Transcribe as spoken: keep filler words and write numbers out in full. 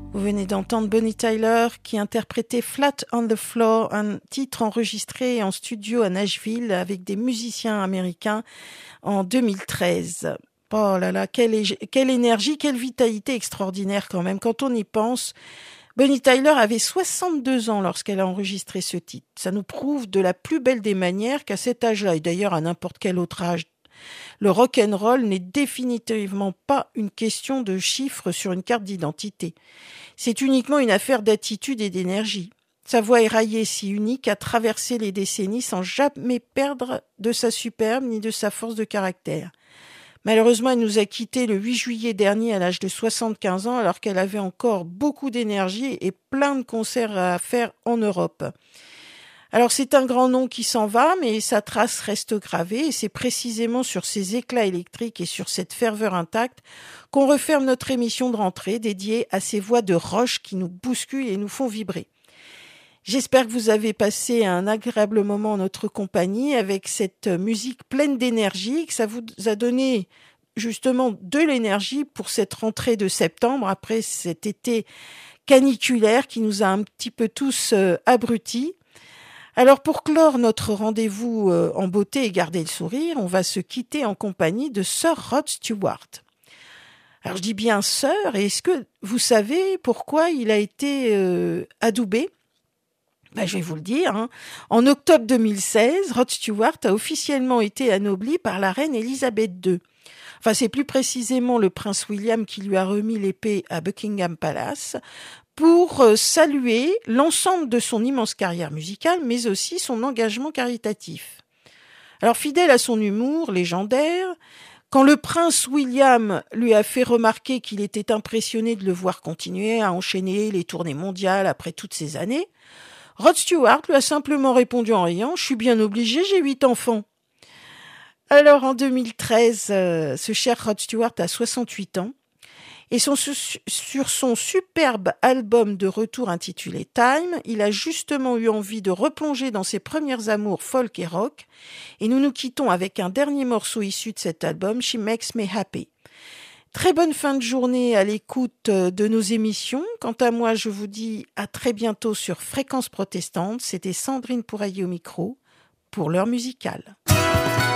Vous venez d'entendre Bonnie Tyler qui interprétait Flat on the Floor, un titre enregistré en studio à Nashville avec des musiciens américains en deux mille treize. Oh là là, quelle, é- quelle énergie, quelle vitalité extraordinaire quand même. Quand on y pense, Bonnie Tyler avait soixante-deux ans lorsqu'elle a enregistré ce titre. Ça nous prouve de la plus belle des manières qu'à cet âge-là, et d'ailleurs à n'importe quel autre âge, le rock'n'roll n'est définitivement pas une question de chiffres sur une carte d'identité. C'est uniquement une affaire d'attitude et d'énergie. Sa voix éraillée si unique a traversé les décennies sans jamais perdre de sa superbe ni de sa force de caractère. Malheureusement, elle nous a quittés le huit juillet dernier à l'âge de soixante-quinze ans alors qu'elle avait encore beaucoup d'énergie et plein de concerts à faire en Europe. Alors c'est un grand nom qui s'en va, mais sa trace reste gravée et c'est précisément sur ces éclats électriques et sur cette ferveur intacte qu'on referme notre émission de rentrée dédiée à ces voix de roche qui nous bousculent et nous font vibrer. J'espère que vous avez passé un agréable moment en notre compagnie avec cette musique pleine d'énergie, que ça vous a donné justement de l'énergie pour cette rentrée de septembre après cet été caniculaire qui nous a un petit peu tous euh, abrutis. Alors pour clore notre rendez-vous euh, en beauté et garder le sourire, on va se quitter en compagnie de Sir Rod Stewart. Alors je dis bien Sir, et est-ce que vous savez pourquoi il a été euh, adoubé ? Ben, je vais vous le dire. Hein. En octobre deux mille seize, Rod Stewart a officiellement été anobli par la reine Élisabeth deux. Enfin, c'est plus précisément le prince William qui lui a remis l'épée à Buckingham Palace pour saluer l'ensemble de son immense carrière musicale, mais aussi son engagement caritatif. Alors, fidèle à son humour légendaire, quand le prince William lui a fait remarquer qu'il était impressionné de le voir continuer à enchaîner les tournées mondiales après toutes ces années, Rod Stewart lui a simplement répondu en riant « Je suis bien obligé, j'ai huit enfants ». Alors, en deux mille treize, euh, ce cher Rod Stewart a soixante-huit ans. Et son, sur son superbe album de retour intitulé Time, il a justement eu envie de replonger dans ses premières amours folk et rock. Et nous nous quittons avec un dernier morceau issu de cet album, She Makes Me Happy. Très bonne fin de journée à l'écoute de nos émissions. Quant à moi, je vous dis à très bientôt sur Fréquence Protestante. C'était Sandrine Pouraillé au micro pour l'heure musicale.